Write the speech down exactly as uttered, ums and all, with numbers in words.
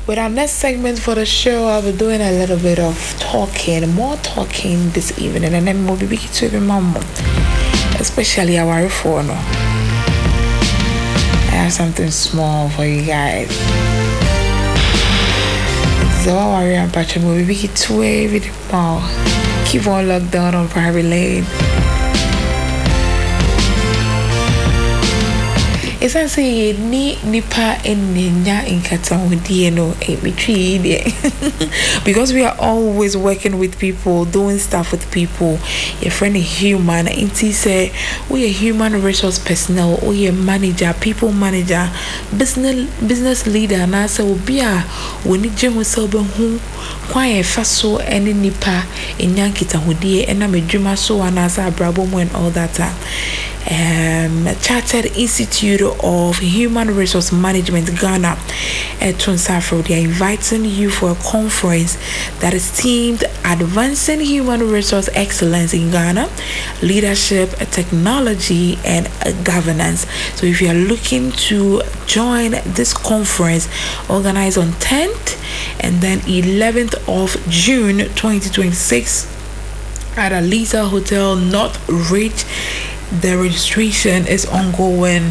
With our next segment for the show, I'll be doing a little bit of talking, more talking this evening, and then we'll be speaking to the mom, especially our phone. I have something small for you guys. So I'll worry about you. We'll be speaking to a bit more. Keep on lockdown on private lane. It's a say ni nipa enya inkata wudi no e between because we are always working with people, doing stuff with people. Your friend is human. Inti say we a human resource personnel, we a manager, people manager, business business leader. Na say obi a woni je ho se obe hu kwan e fa so ene nipa enya kita wudi e na medwuma so anasa abrabo mu and all that. Um, Chartered Institute of Human Resource Management Ghana at Tunsafro. They are inviting you for a conference that is themed Advancing Human Resource Excellence in Ghana, Leadership, Technology, and Governance. So if you are looking to join this conference organized on tenth and then eleventh of June twenty twenty-six at Alisa Hotel, North Ridge, the registration is ongoing.